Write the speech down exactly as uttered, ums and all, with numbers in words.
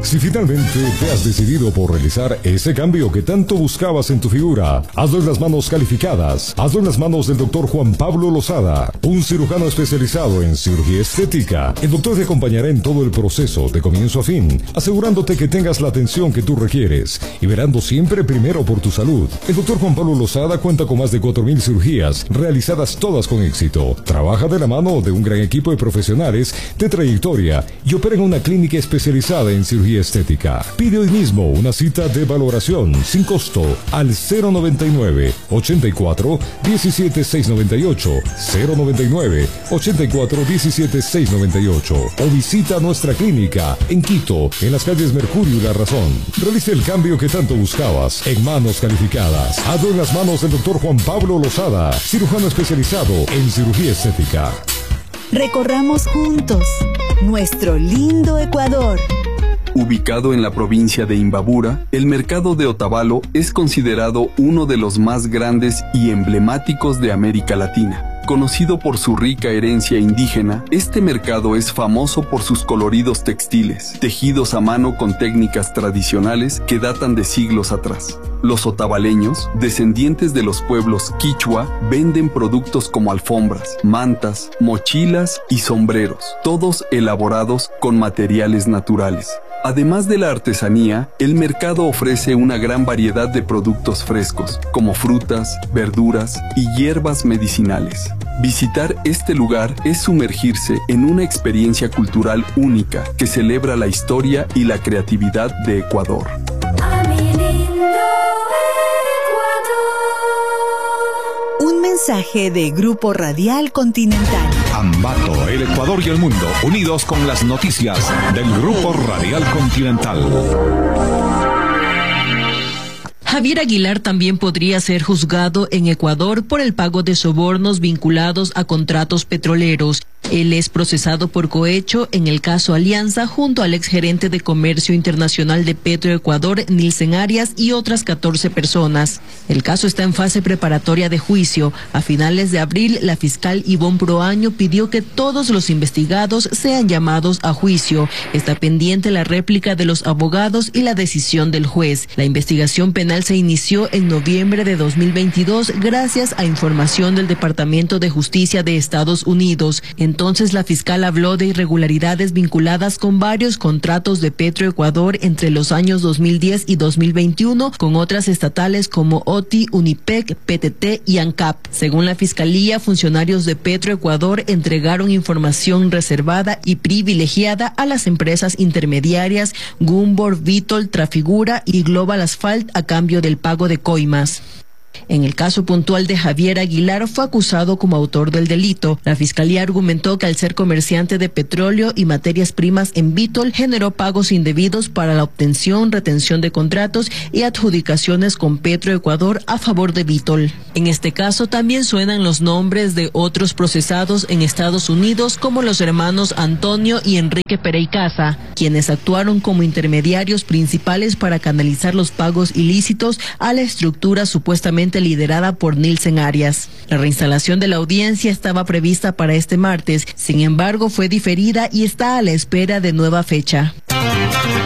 Si finalmente te has decidido por realizar ese cambio que tanto buscabas en tu figura, hazlo en las manos calificadas. Hazlo en las manos del doctor Juan Pablo Lozada, un cirujano especializado en cirugía estética. El doctor te acompañará en todo el proceso de comienzo a fin, asegurándote que tengas la atención que tú requieres y verando siempre primero por tu salud. El doctor Juan Pablo Lozada cuenta con más de cuatro mil cirugías realizadas todas con éxito. Trabaja de la mano de un gran equipo de profesionales de trayectoria y opera en una clínica especializada en cirugía estética. Pide hoy mismo una cita de valoración sin costo al cero noventa y nueve, ochenta y cuatro, diecisiete, seiscientos noventa y ocho, cero noventa y nueve, ochenta y cuatro, diecisiete, seiscientos noventa y ocho o visita nuestra clínica en Quito, en las calles Mercurio y La Razón. Realice el cambio que tanto buscabas en manos calificadas. Hazlo en las manos del doctor Juan Pablo Lozada, cirujano especializado en cirugía estética. Recorramos juntos nuestro lindo Ecuador. Ubicado en la provincia de Imbabura, el mercado de Otavalo es considerado uno de los más grandes y emblemáticos de América Latina. Conocido por su rica herencia indígena, este mercado es famoso por sus coloridos textiles, tejidos a mano con técnicas tradicionales que datan de siglos atrás. Los otavaleños, descendientes de los pueblos quichua, venden productos como alfombras, mantas, mochilas y sombreros, todos elaborados con materiales naturales. Además de la artesanía, el mercado ofrece una gran variedad de productos frescos, como frutas, verduras y hierbas medicinales. Visitar este lugar es sumergirse en una experiencia cultural única que celebra la historia y la creatividad de Ecuador. Un mensaje de Grupo Radial Continental. Ambato, el Ecuador y el mundo, unidos con las noticias del Grupo Radial Continental. Javier Aguilar también podría ser juzgado en Ecuador por el pago de sobornos vinculados a contratos petroleros. Él es procesado por cohecho en el caso Alianza junto al exgerente de Comercio Internacional de Petroecuador, Nilsen Arias, y otras catorce personas. El caso está en fase preparatoria de juicio. A finales de abril, la fiscal Ivonne Proaño pidió que todos los investigados sean llamados a juicio. Está pendiente la réplica de los abogados y la decisión del juez. La investigación penal se inició en noviembre de dos mil veintidós gracias a información del Departamento de Justicia de Estados Unidos. Entonces la fiscal habló de irregularidades vinculadas con varios contratos de Petroecuador entre los años dos mil diez y dos mil veintiuno con otras estatales como O T I, Unipec, P T T y ANCAP. Según la fiscalía, funcionarios de Petroecuador entregaron información reservada y privilegiada a las empresas intermediarias Gumbor, Vitol, Trafigura y Global Asphalt a cambio del pago de coimas. En el caso puntual de Javier Aguilar, fue acusado como autor del delito. La fiscalía argumentó que al ser comerciante de petróleo y materias primas en Vitol, generó pagos indebidos para la obtención, retención de contratos y adjudicaciones con Petroecuador a favor de Vitol. En este caso también suenan los nombres de otros procesados en Estados Unidos, como los hermanos Antonio y Enrique Pereicaza, quienes actuaron como intermediarios principales para canalizar los pagos ilícitos a la estructura supuestamente liderada por Nilsen Arias. La reinstalación de la audiencia estaba prevista para este martes, sin embargo fue diferida y está a la espera de nueva fecha.